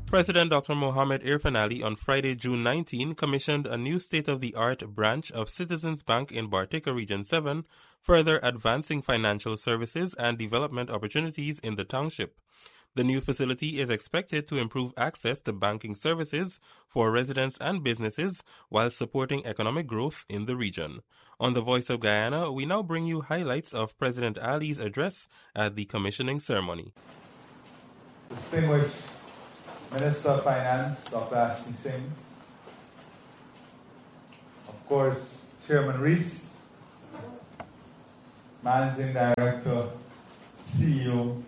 President Dr. Mohamed Irfaan Ali on Friday, June 19, commissioned a new state-of-the-art branch of Citizens Bank in Bartica Region 7, further advancing financial services and development opportunities in the township. The new facility is expected to improve access to banking services for residents and businesses while supporting economic growth in the region. On The Voice of Guyana, we now bring you highlights of President Ali's address at the commissioning ceremony. Distinguished Minister of Finance, Dr. Ashley Singh, of course, Chairman Rees, Managing Director, CEO,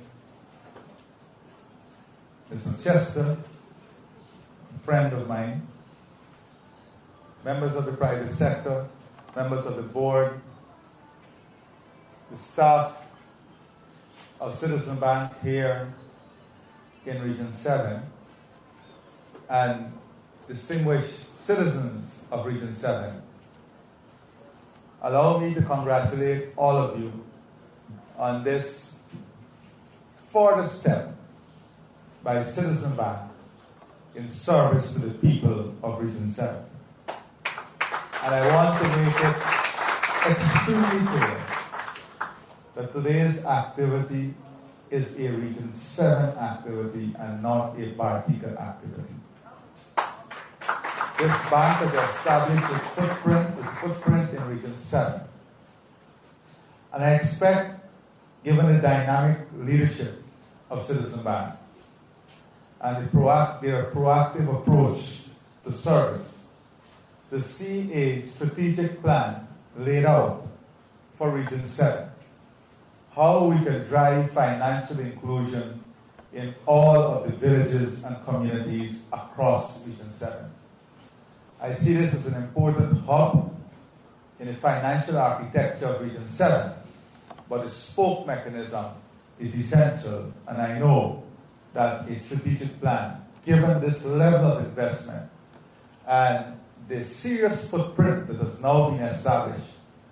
Mr. Chester, a friend of mine, members of the private sector, members of the board, the staff of Citizen Bank here in Region 7, and distinguished citizens of Region 7. Allow me to congratulate all of you on this further step by Citizen Bank in service to the people of Region 7. And I want to make it extremely clear that today's activity is a Region 7 activity and not a Bartica activity. This bank has established its footprint in Region 7. And I expect, given the dynamic leadership of Citizen Bank and their proactive approach to service, to see a strategic plan laid out for Region 7, how we can drive financial inclusion in all of the villages and communities across Region 7. I see this as an important hub in the financial architecture of Region 7, but the spoke mechanism is essential, and I know that a strategic plan, given this level of investment and the serious footprint that has now been established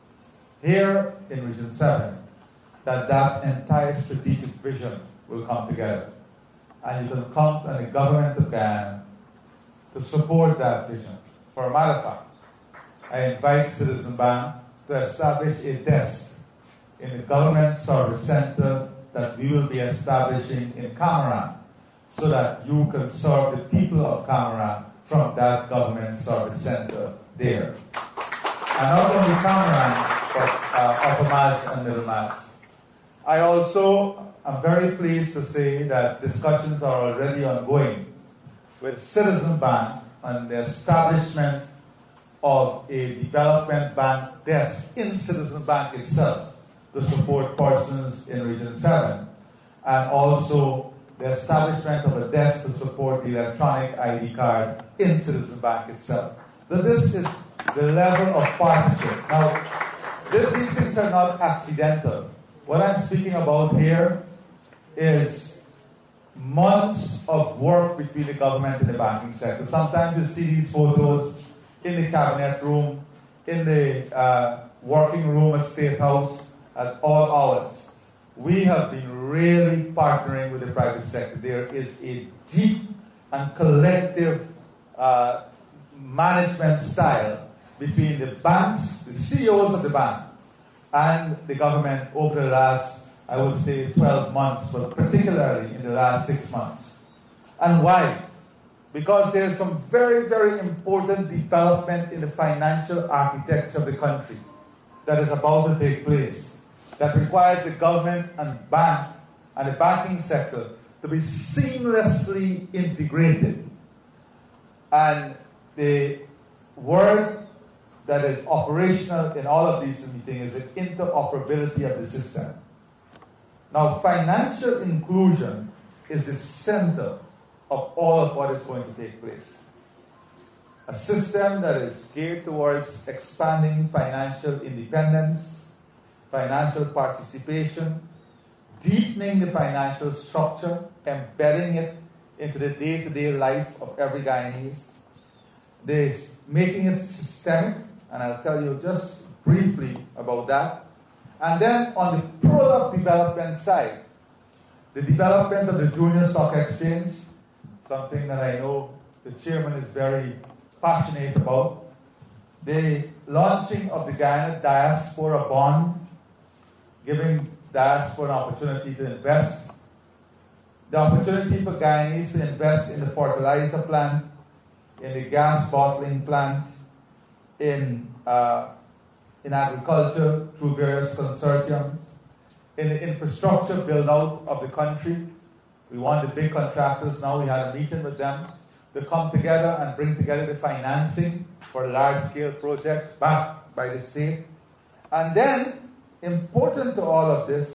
here in Region 7, that entire strategic vision will come together. And you can count on the government of Guyana to support that vision. For a matter of fact, I invite Citizen Bank to establish a desk in the Government Service Center that we will be establishing in Cameron, so that you can serve the people of Cameron from that Government Service Center there. And not only Cameron, but Upper Mass and Middle Mass. I also am very pleased to say that discussions are already ongoing with Citizen Bank on the establishment of a development bank desk in Citizen Bank itself to support persons in Region 7, and also the establishment of a desk to support the electronic ID card in Citizen Bank itself. So this is the level of partnership. Now, these things are not accidental. What I'm speaking about here is months of work between the government and the banking sector. Sometimes you see these photos in the cabinet room, in the working room at State House at all hours. We have been really partnering with the private sector. There is a deep and collective management style between the banks, the CEOs of the bank, and the government over the last, I would say, 12 months, but particularly in the last 6 months. And why? Because there's some very, very important development in the financial architecture of the country that is about to take place, that requires the government and bank and the banking sector to be seamlessly integrated. And the word that is operational in all of these meetings is the interoperability of the system. Now, financial inclusion is the center of all of what is going to take place. A system that is geared towards expanding financial independence, financial participation, deepening the financial structure, embedding it into the day-to-day life of every Guyanese, making it systemic, and I'll tell you just briefly about that. And then on the product development side, the development of the Junior Stock Exchange, something that I know the chairman is very passionate about. The launching of the Guyana Diaspora Bond, giving diaspora an opportunity to invest. The opportunity for Guyanese to invest in the fertilizer plant, in the gas bottling plant, in agriculture through various consortiums, in the infrastructure build-out of the country. We want the big contractors now, we had a meeting with them, to come together and bring together the financing for large-scale projects backed by the state. And then, important to all of this,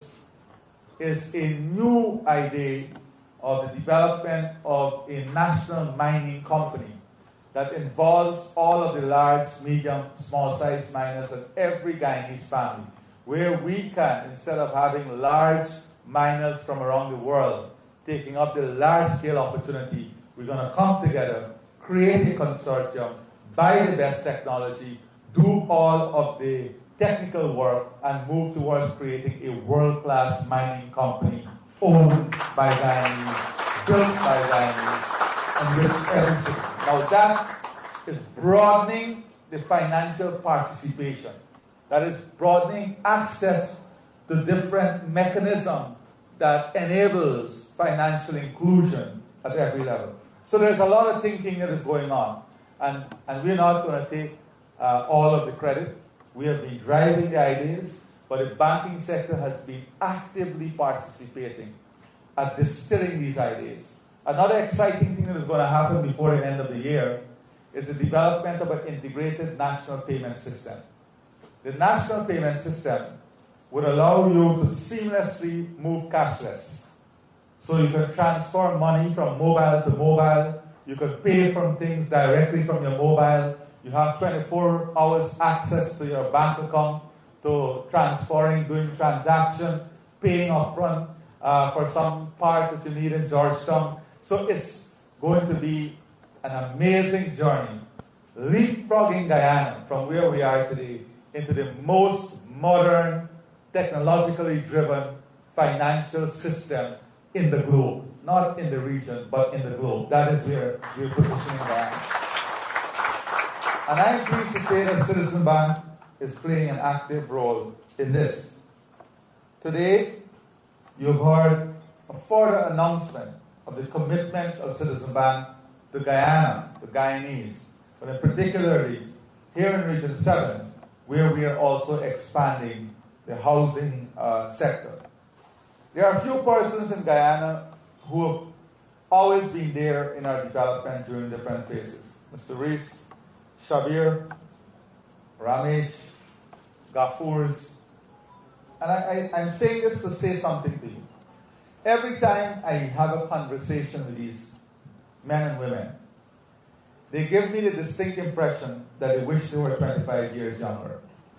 is a new idea of the development of a national mining company that involves all of the large, medium, small-sized miners in every Guyanese family, where we can, instead of having large miners from around the world taking up the large-scale opportunity, we're going to come together, create a consortium, buy the best technology, do all of the technical work, and move towards creating a world-class mining company owned by Guyanese, built by Guyanese, and which every citizen. Now that is broadening the financial participation. That is broadening access to different mechanisms that enables financial inclusion at every level. So there's a lot of thinking that is going on. And we're not going to take all of the credit. We have been driving the ideas, but the banking sector has been actively participating at distilling these ideas. Another exciting thing that is going to happen before the end of the year is the development of an integrated national payment system. The national payment system would allow you to seamlessly move cashless. So you can transfer money from mobile to mobile. You can pay from things directly from your mobile. You have 24 hours access to your bank account, to transferring, doing transaction, paying upfront for some part that you need in Georgetown. So it's going to be an amazing journey, leapfrogging Guyana from where we are today into the most modern, technologically driven financial system in the globe. Not in the region, but in the globe. That is where we're positioning Guyana. And I'm pleased to say that Citizen Bank is playing an active role in this. Today, you've heard a further announcement of the commitment of Citizen Bank to Guyana, the Guyanese, but in particularly here in Region 7, where we are also expanding the housing sector. There are a few persons in Guyana who have always been there in our development during different phases. Mr. Rees, Shabir, Ramesh, Gafurs. And I'm saying this to say something to you. Every time I have a conversation with these men and women, they give me the distinct impression that they wish they were 25 years younger.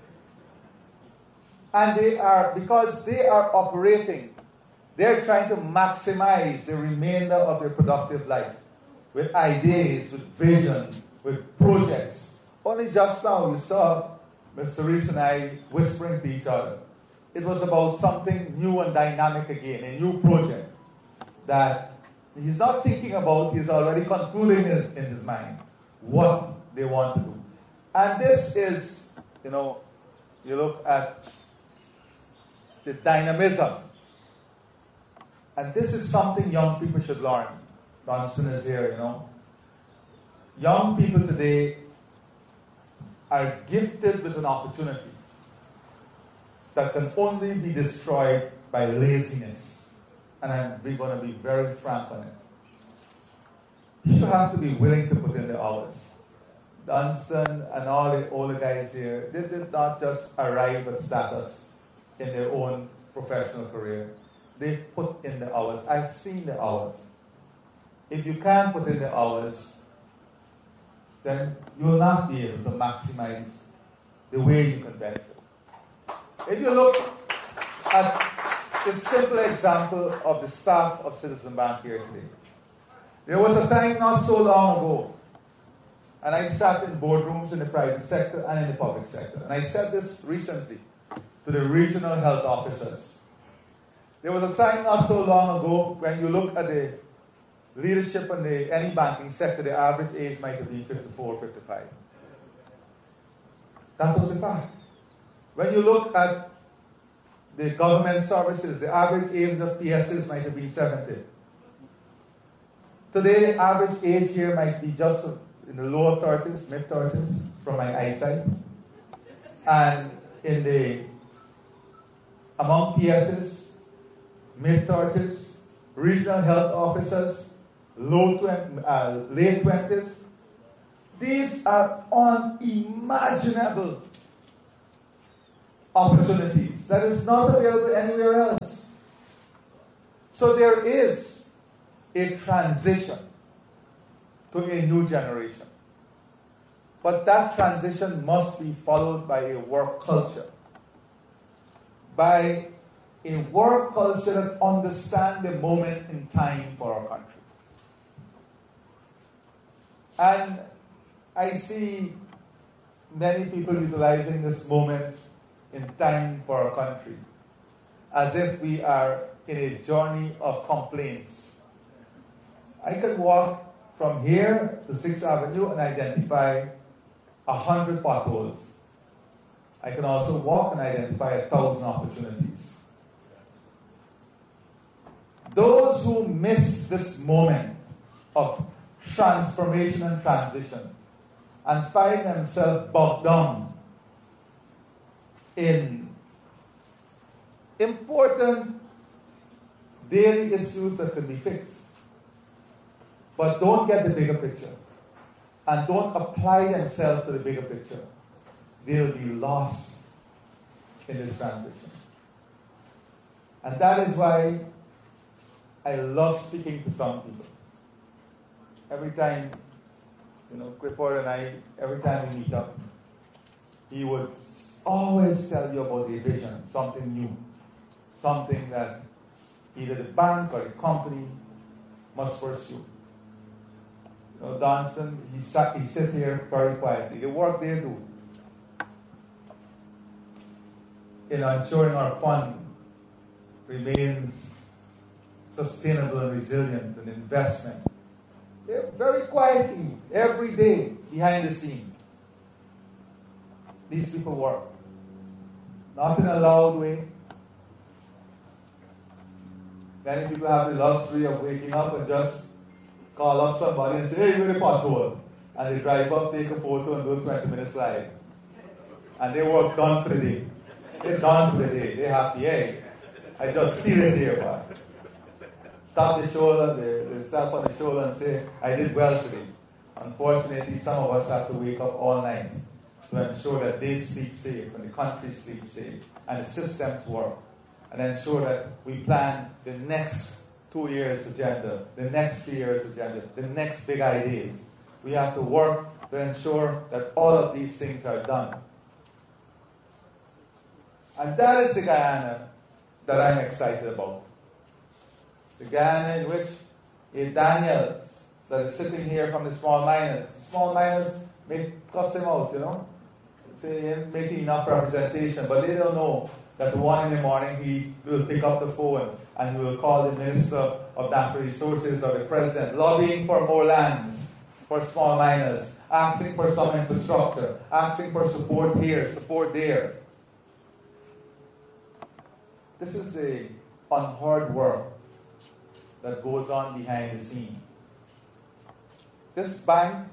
And they are, because they are operating, they're trying to maximize the remainder of their productive life with ideas, with vision, with projects. Only just now you saw Mr. Rees and I whispering to each other. It was about something new and dynamic again, a new project that he's not thinking about, he's already concluding in his mind what they want to do. And this is, you look at the dynamism. And this is something young people should learn. Dunstan is here, Young people today are gifted with an opportunity that can only be destroyed by laziness. And we're going to be very frank on it. You have to be willing to put in the hours. Dunstan and all the older guys here, they did not just arrive at status in their own professional career. They put in the hours. I've seen the hours. If you can't put in the hours, then you will not be able to maximize the way you can benefit. If you look at the simple example of the staff of Citizen Bank here today, there was a time not so long ago, and I sat in boardrooms in the private sector and in the public sector, and I said this recently to the regional health officers. There was a time not so long ago when you look at the leadership in any banking sector, the average age might have been 54, 55. That was a fact. When you look at the government services, the average age of PSs might have been 70. Today, the average age here might be just in the lower 30s, mid-30s, from my eyesight. And among PSs, mid-30s, regional health officers, late 20s. These are unimaginable opportunities that is not available anywhere else. So there is a transition to a new generation. But that transition must be followed by a work culture. By a work culture that understands the moment in time for our country. And I see many people utilizing this moment in time for our country as if we are in a journey of complaints. I could walk from here to 6th Avenue and identify 100 potholes. I can also walk and identify 1,000 opportunities. Those who miss this moment of transformation and transition and find themselves bogged down in important daily issues that can be fixed, but don't get the bigger picture and don't apply themselves to the bigger picture, they'll be lost in this transition. And that is why I love speaking to some people. Every time, Clifford and I, every time we meet up, he would always tell you about a vision, something new, something that either the bank or the company must pursue. Donson, he sits here very quietly. The work they do in ensuring our fund remains sustainable and resilient and investment. They're very quietly, every day, behind the scene. These people work. Not in a loud way. Many people have the luxury of waking up and just call up somebody and say, hey, you're in a pothole. And they drive up, take a photo, and do a 20-minute slide. And they work done for the day. They're done for the day. They're happy. Hey, I just see it here, but tap the shoulder, they slap on the shoulder and say, I did well today. Unfortunately, some of us have to wake up all night to ensure that they sleep safe and the country sleeps safe and the systems work and ensure that we plan the next 2 years agenda, the next 3 years agenda, the next big ideas. We have to work to ensure that all of these things are done. And that is the Guyana that I'm excited about. The Guyana in which a Daniels that is sitting here from the small miners. The small miners may cuss him out, Say he ain't making enough representation, but they don't know that 1 in the morning he will pick up the phone and he will call the Minister of Natural Resources or the President, lobbying for more lands for small miners, asking for some infrastructure, asking for support here, support there. This is a unheard work that goes on behind the scene. This bank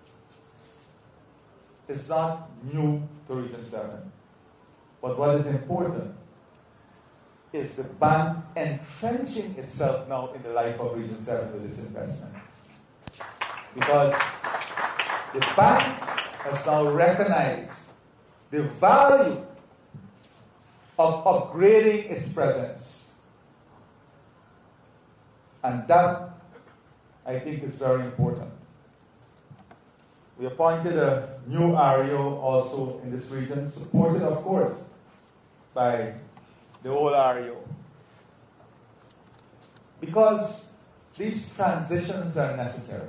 is not new to Region 7. But what is important is the bank entrenching itself now in the life of Region 7 with this investment. Because the bank has now recognized the value of upgrading its presence. And that, I think, is very important. We appointed a new REO also in this region, supported, of course, by the old REO. Because these transitions are necessary.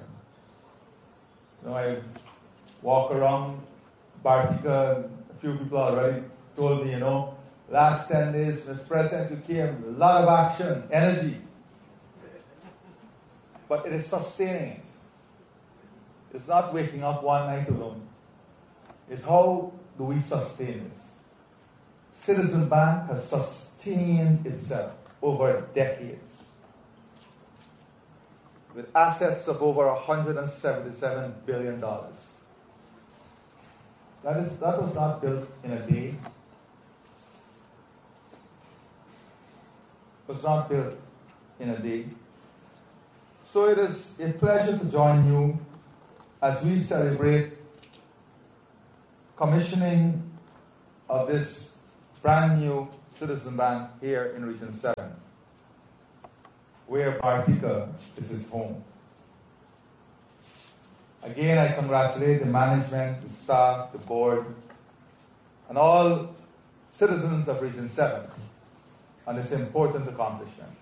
I walk around Bartica, a few people already told me, last 10 days, Mr. President, you came, a lot of action, energy. but it is sustaining it. It's not waking up one night alone. It's how do we sustain this? Citizen Bank has sustained itself over decades with assets of over $177 billion. That was not built in a day. It was not built in a day. So it is a pleasure to join you as we celebrate commissioning of this brand new Citizen Bank here in Region 7, where Bartica is its home. Again, I congratulate the management, the staff, the board, and all citizens of Region 7 on this important accomplishment.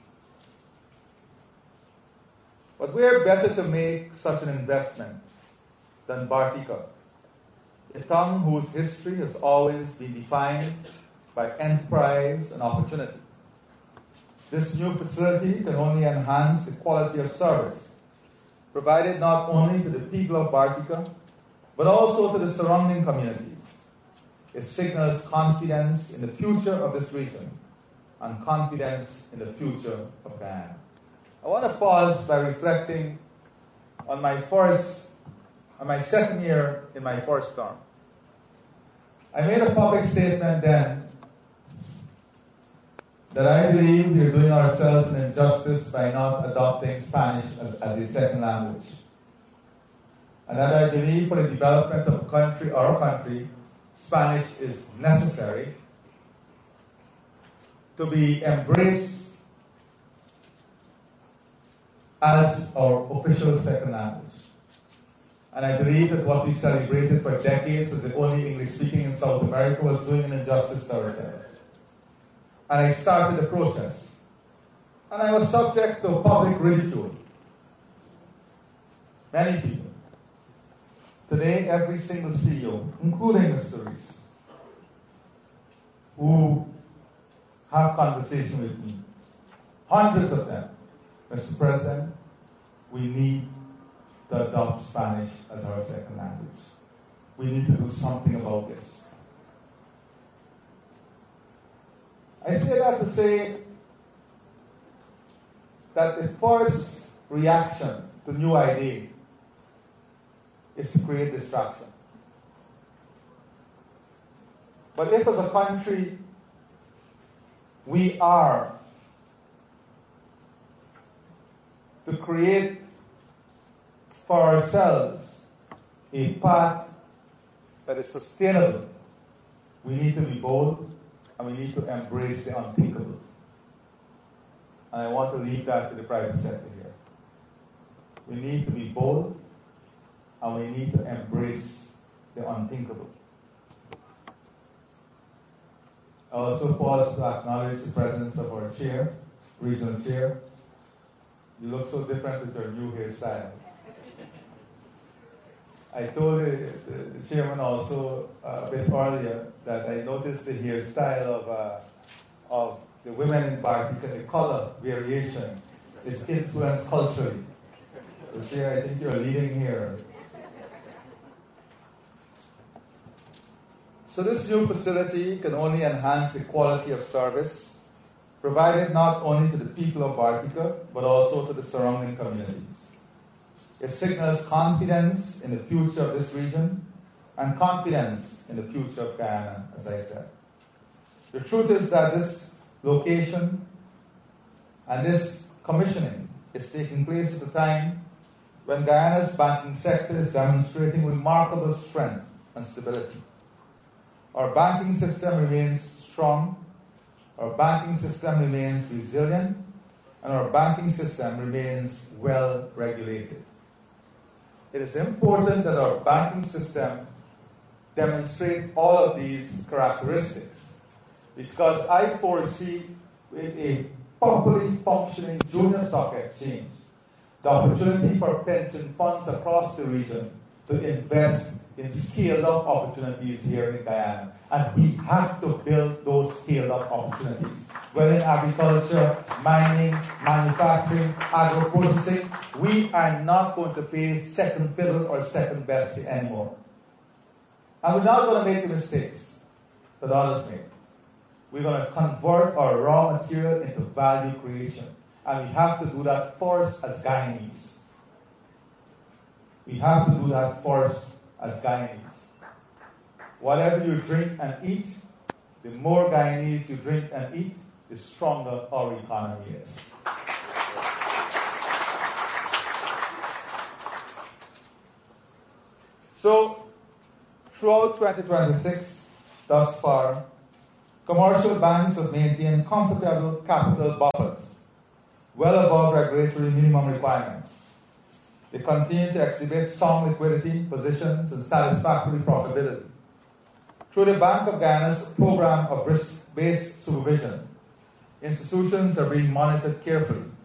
But where better to make such an investment than Bartica, a town whose history has always been defined by enterprise and opportunity. This new facility can only enhance the quality of service provided not only to the people of Bartica, but also to the surrounding communities. It signals confidence in the future of this region and confidence in the future of Guyana. I want to pause by reflecting on my second year in my first term. I made a public statement then that I believe we are doing ourselves an injustice by not adopting Spanish as a second language. And that I believe for the development of our country, Spanish is necessary to be embraced as our official second language. And I believe that what we celebrated for decades as the only English speaking in South America was doing an injustice to ourselves. And I started the process. And I was subject to public ridicule. Many people. Today, every single CEO, including Mr. Rees, who have conversation with me, hundreds of them, Mr. President, we need to adopt Spanish as our second language. We need to do something about this. I say that to say that the first reaction to new idea is to create distraction. But if as a country we are to create for ourselves a path that is sustainable, we need to be bold and we need to embrace the unthinkable. And I want to leave that to the private sector here. We need to be bold and we need to embrace the unthinkable. I also pause to acknowledge the presence of our chair, regional chair. You look so different with your new hairstyle. I told the chairman also a bit earlier that I noticed the hairstyle of the women in Bartica, the color variation is influenced culturally. So Chair, I think you're leading here. So this new facility can only enhance the quality of service provided not only to the people of Bartica, but also to the surrounding communities. It signals confidence in the future of this region and confidence in the future of Guyana, as I said. The truth is that this location and this commissioning is taking place at a time when Guyana's banking sector is demonstrating remarkable strength and stability. Our banking system remains strong, our banking system remains resilient, and our banking system remains well regulated. It is important that our banking system demonstrate all of these characteristics because I foresee with a properly functioning junior stock exchange the opportunity for pension funds across the region to invest in scaled-up opportunities here in Guyana. And we have to build those scaled-up opportunities. Whether in agriculture, mining, manufacturing, agro-processing, we are not going to play second fiddle or second best anymore. And we're not going to make the mistakes that others make. We're going to convert our raw material into value creation. And we have to do that first as Guyanese. We have to do that first as Guyanese. Whatever you drink and eat, the more Guyanese you drink and eat, the stronger our economy is. So, throughout 2026, thus far, commercial banks have maintained comfortable capital buffers, well above regulatory minimum requirements. They continue to exhibit sound liquidity positions and satisfactory profitability. Through the Bank of Guyana's program of risk-based supervision, institutions are being monitored carefully